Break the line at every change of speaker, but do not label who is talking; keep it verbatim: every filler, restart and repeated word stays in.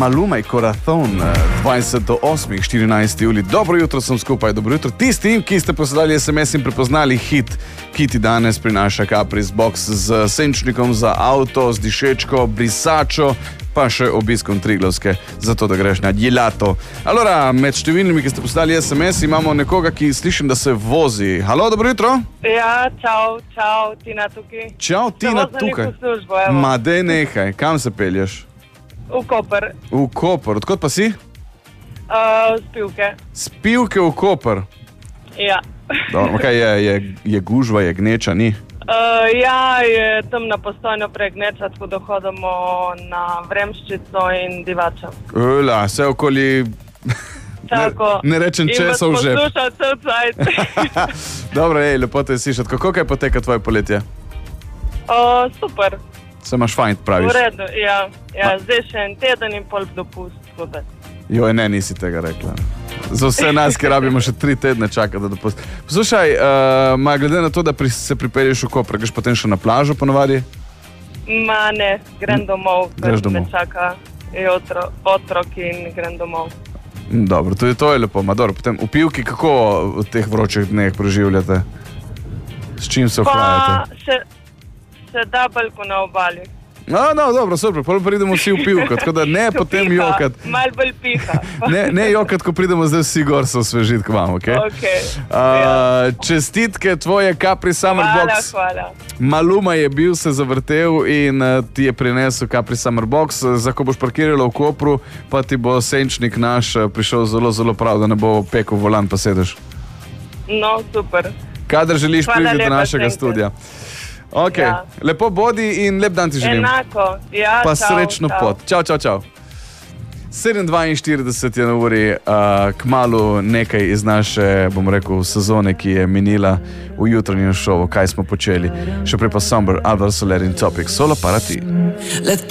Maluma i Corazon, dvajset do osmih, štirinajsti julij. Dobro jutro sem skupaj, dobro jutro tistim, ki ste poslali es em es in prepoznali hit, ki ti danes prinaša Capri's Box z senčnikom za avto, z dišečko, brisačo, pa še obiskom Triglavske, zato da greš na gelato. Allora, med številnimi, ki ste poslali es em es, imamo nekoga, ki slišim, da se vozi. Halo, dobro jutro.
Ja, čau, čau, Tina tukaj.
Čau, Tina tukaj.
Službo,
Ma, dej nehaj, kam se pelješ?
V Koper.
V Koper, odkot pa si?
Uh, Spivke.
Spivke v Koper.
Ja.
Dobro, kaj je, je, je gužva, je gneča, ni?
Uh, ja, je tam na Postojno pregneča, tako da hodamo na Vremščico in Divača.
Ula, vse okoli...
Tako.
Ne, ne rečem česa v žep.
In vas poslušal cel cajt.
Dobro, ej, lepo te slišati. Kako kaj poteka tvoje poletje?
Uh, super.
Se imaš fajn, praviš?
V redu, ja. ja zdaj še en teden in pol dopust. Super.
Joj, ne, nisi tega rekla. Za vse nas, ki rabimo še tri tedne čakati, da dopust. Poslušaj, uh, ma, glede na to, da pri, se pripelješ v Koper, greš potem še na plažo ponovadi?
Ma ne, grem domov.
Greš domov.
Me čaka otro, otrok in grem domov.
Dobro, tudi to je lepo. Ma, dobro, potem v Pivki, kako v teh vročih dneh preživljate? S čim se ohlajate?
Pa se, se da balko na obali.
No, no, dobro, super, potem pridemo vsi v Pivko, tako da ne potem
piha,
jokat.
Mal bolj piha.
ne, ne jokat, ko pridemo zdaj vsi gor se osvežiti k vam, okej?
Okay?
Uh, ja. Čestitke tvoje Capri Summer
hvala,
Box.
Hvala,
Maluma je bil, se zavrtel in uh, ti je prinesel Capri Summer Box. Za ko boš parkirala v Kopru, pa ti bo senčnik naš prišel zelo, zelo prav, da ne bo pekel volan, pa sedeš.
No, super.
Kadar želiš priti do našega
senke.
Studija. Ok, ja. Lepo bodi in lep dan ti želim.
Enako, ja,
pa
čau,
srečno
čau.
pot. Čau, čau, čau. sedem dvainštirideset je na uri, uh, kmalu nekaj iz naše, bom rekel, sezone, ki je minila v jutranjem šovu, kaj smo počeli. Še prej pa Somber, Alvaro Soler in Topic. Solo para ti.